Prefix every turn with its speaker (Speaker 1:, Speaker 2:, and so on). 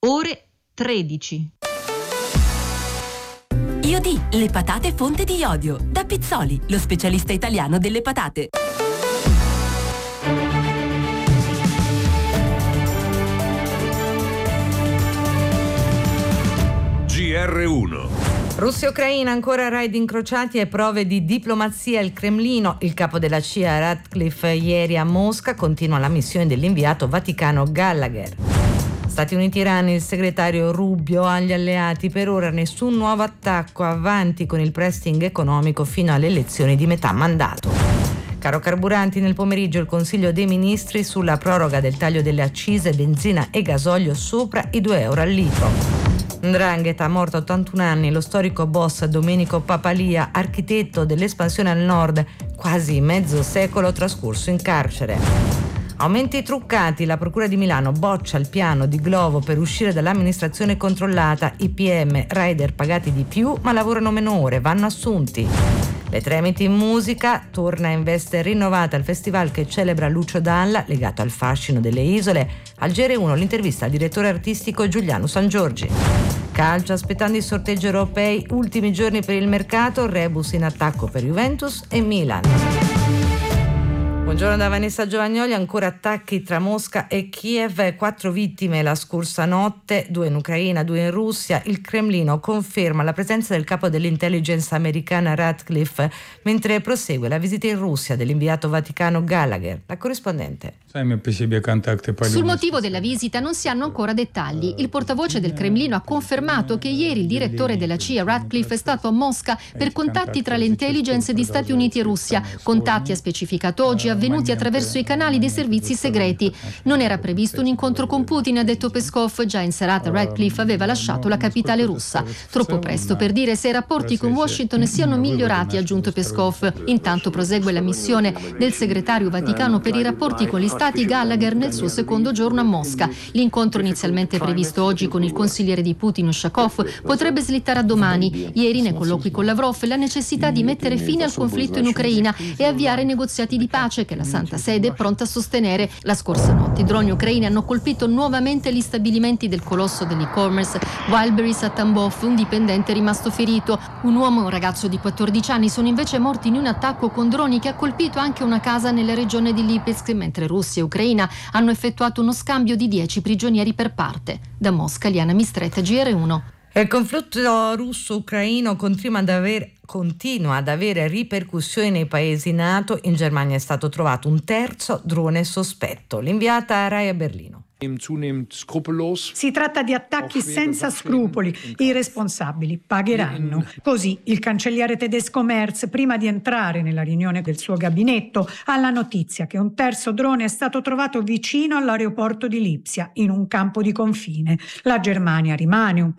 Speaker 1: ore 13.
Speaker 2: Iodi, le patate fonte di iodio. Da Pizzoli, lo specialista italiano delle patate.
Speaker 3: GR1.
Speaker 4: Russia e Ucraina, ancora raid incrociati e prove di diplomazia. Il Cremlino, il capo della CIA Ratcliffe ieri a Mosca, continua la missione dell'inviato vaticano Gallagher. Stati Uniti-Iran, il segretario Rubio agli alleati: per ora nessun nuovo attacco, avanti con il pressing economico fino alle elezioni di metà mandato. Caro carburanti, nel pomeriggio il Consiglio dei Ministri sulla proroga del taglio delle accise benzina e gasolio sopra i €2 al litro. 'Ndrangheta, morto a 81 anni, lo storico boss Domenico Papalia, architetto dell'espansione al nord, quasi mezzo secolo trascorso in carcere. Aumenti truccati, la Procura di Milano boccia il piano di Glovo per uscire dall'amministrazione controllata. I PM, rider pagati di più ma lavorano meno ore, vanno assunti. Le Tremiti in musica, torna in veste rinnovata il festival che celebra Lucio Dalla, legato al fascino delle isole. Al GR1 l'intervista al direttore artistico Giuliano Sangiorgi. Calcio, aspettando i sorteggi europei, ultimi giorni per il mercato, rebus in attacco per Juventus e Milan. Buongiorno da Vanessa Giovagnoli. Ancora attacchi tra Mosca e Kiev, 4 vittime la scorsa notte, 2 in Ucraina, 2 in Russia. Il Cremlino conferma la presenza del capo dell'intelligence americana Ratcliffe, mentre prosegue la visita in Russia dell'inviato vaticano Gallagher. La corrispondente.
Speaker 5: Sul motivo della visita non si hanno ancora dettagli. Il portavoce del Cremlino ha confermato che ieri il direttore della CIA Ratcliffe è stato a Mosca per contatti tra le intelligence di Stati Uniti e Russia, contatti, ha specificato oggi, avvenuti attraverso i canali dei servizi segreti. Non era previsto un incontro con Putin, ha detto Peskov. Già in serata Ratcliffe aveva lasciato la capitale russa. Troppo presto per dire se i rapporti con Washington siano migliorati, ha aggiunto Peskov. Intanto prosegue la missione del segretario vaticano per i rapporti con gli Stati Gallagher nel suo secondo giorno a Mosca. L'incontro, inizialmente previsto oggi con il consigliere di Putin Ushakov, potrebbe slittare a domani. Ieri nei colloqui con Lavrov la necessità di mettere fine al conflitto in Ucraina e avviare negoziati di pace che la Santa Sede è pronta a sostenere. La scorsa notte i droni ucraini hanno colpito nuovamente gli stabilimenti del colosso dell'e-commerce Wildberries a Tambov. Un dipendente è rimasto ferito. Un uomo e un ragazzo di 14 anni sono invece morti in un attacco con droni che ha colpito anche una casa nella regione di Lipetsk, mentre Russia e Ucraina hanno effettuato uno scambio di 10 prigionieri per parte. Da Mosca, Liana Mistretta, GR1.
Speaker 4: Il conflitto russo-ucraino continua ad avere ripercussioni nei paesi NATO. In Germania è stato trovato un terzo drone sospetto. L'inviata Rai a Berlino.
Speaker 6: Si tratta di attacchi senza scrupoli. I responsabili pagheranno. Così il cancelliere tedesco Merz, prima di entrare nella riunione del suo gabinetto, ha la notizia che un terzo drone è stato trovato vicino all'aeroporto di Lipsia, in un campo di confine. La Germania rimane un